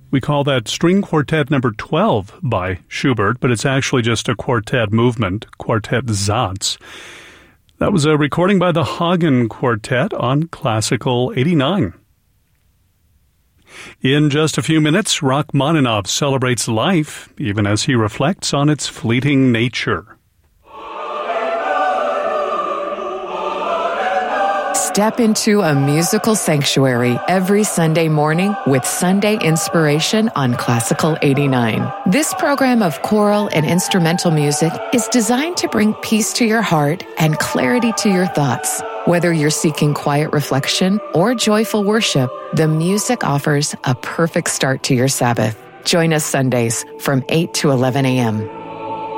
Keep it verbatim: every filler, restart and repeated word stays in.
We call that String Quartet number twelve by Schubert, but it's actually just a quartet movement, Quartet Satz. That was a recording by the Hagen Quartet on Classical eighty-nine. In just a few minutes, Rachmaninoff celebrates life, even as he reflects on its fleeting nature. Step into a musical sanctuary every Sunday morning with Sunday Inspiration on Classical eighty-nine. This program of choral and instrumental music is designed to bring peace to your heart and clarity to your thoughts. Whether you're seeking quiet reflection or joyful worship, the music offers a perfect start to your Sabbath. Join us Sundays from eight to eleven a.m.